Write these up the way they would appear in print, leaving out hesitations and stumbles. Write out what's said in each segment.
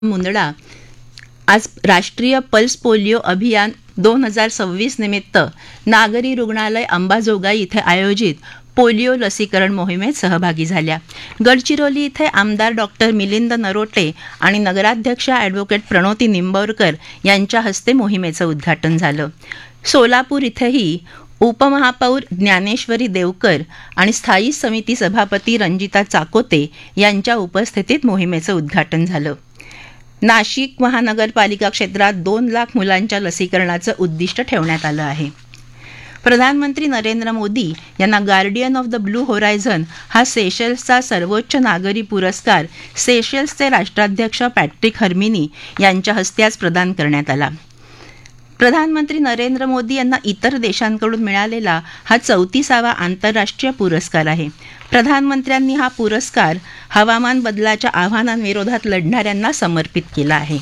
मुंदडा आज राष्ट्रीय pulse polio अभियान 2026 निमित्त नागरी रुग्णालय अंबाजोगाई इथे आयोजित पोलिओ लसीकरण मोहिमेत सहभागी झाल्या. गडचिरोली इथे आमदार डॉक्टर मिलिंद नरोटे आणि नगराध्यक्षा ॲडव्होकेट प्रणोती निंबाळकर यांच्या हस्ते मोहिमेचं उद्घाटन झालं. सोलापूर इथेही उपमहापौर ज्ञानेश्वरी देवकर आणि स्थायी समिती सभापती रंजिता चाकोते यांच्या उपस्थितीत मोहिमेचं उद्घाटन झालं. नाशिक महानगरपालिका क्षेत्रात 2 लाख मुलांच्या लसीकरणाचं उद्दिष्ट ठेवण्यात आलं आहे. प्रधानमंत्री नरेंद्र मोदी यांना guardian of the blue horizon हा सेशल्सचा सर्वोच्च नागरी पुरस्कार सेशल्सचे राष्ट्राध्यक्ष पॅट्रिक हर्मिनी यांच्या हस्ते आज प्रदान करण्यात आला. प्रधानमंत्री नरेंद्र मोदी यांना इतर देशांकडून मिळालेला हा 34वा आंतरराष्ट्रीय पुरस्कार आहे. प्रधानमंत्र्यांनी हा पुरस्कार हवामान बदलाच्या आव्हानांविरोधात लढणाऱ्यांना समर्पित केला आहे.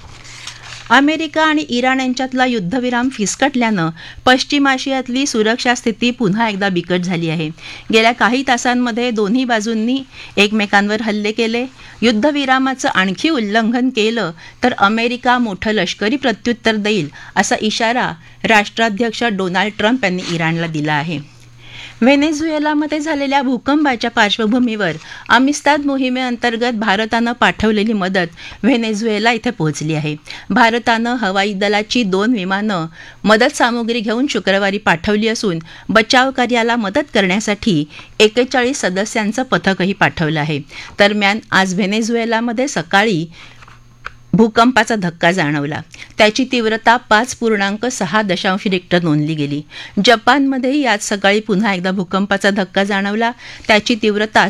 अमेरिका आणि इराण यांच्यातला युद्धविराम फिसकटल्यानं पश्चिम आशियातली सुरक्षा स्थिती पुन्हा एकदा बिकट झाली आहे. गेल्या काही तासांमध्ये दोन्ही बाजूंनी एकमेकांवर हल्ले केले. युद्धविरामाचं आणखी उल्लंघन केलं तर अमेरिका मोठं लष्करी प्रत्युत्तर देईल असा इशारा राष्ट्राध्यक्ष डोनाल्ड ट्रम्प यांनी इराणला दिला आहे. व्हेनेझुएलामध्ये झालेल्या भूकंपाच्या पार्श्वभूमीवर अमिस्ताद मोहिमेअंतर्गत भारतानं पाठवलेली मदत व्हेनेझुएला इथे पोहोचली आहे. भारतानं हवाई दलाची 2 विमानं मदत सामुग्री घेऊन शुक्रवारी पाठवली असून बचाव कार्याला मदत करण्यासाठी 41 सदस्यांचं पथकही पाठवलं आहे. दरम्यान आज व्हेनेझुएलामध्ये सकाळी भूकंपाचा धक्का जाणवला. त्याची तीव्रता 5.6 रिक्टर नोंदली गेली. जपानमध्येही आज सकाळी पुन्हा एकदा भूकंपाचा धक्का जाणवला. त्याची तीव्रता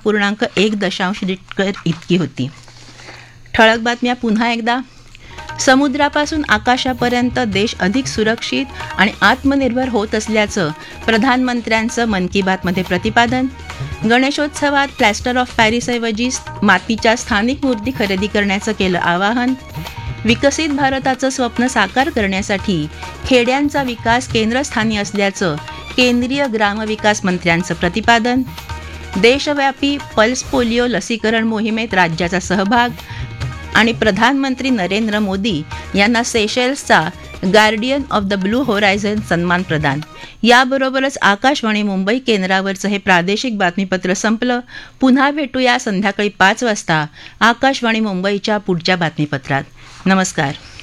6.1 रिक्टर इतकी होती. ठळक बातम्या पुन्हा एकदा. समुद्रापासून आकाशापर्यंत देश अधिक सुरक्षित आणि आत्मनिर्भर होत असल्याचं प्रधानमंत्र्यांचं मन की बातमध्ये प्रतिपादन. गणेशोत्सवात प्लॅस्टर ऑफ पॅरिसऐवजी मातीच्या स्थानिक मूर्ती खरेदी करण्याचं केलं आवाहन. विकसित भारताचं स्वप्न साकार करण्यासाठी खेड्यांचा विकास केंद्रस्थानी असल्याचं केंद्रीय ग्रामविकास मंत्र्यांचं प्रतिपादन. देशव्यापी पल्स पोलिओ लसीकरण मोहिमेत राज्याचा सहभाग आणि प्रधानमंत्री नरेंद्र मोदी यांना सेशल्सचा guardian of the blue horizon सन्मान प्रदान. याबरोबरच आकाशवाणी मुंबई केंद्रावरचं हे प्रादेशिक बातमीपत्र संपलं. पुन्हा भेटूया संध्याकाळी 5 वाजता आकाशवाणी मुंबईच्या पुढच्या बातमीपत्रात. नमस्कार.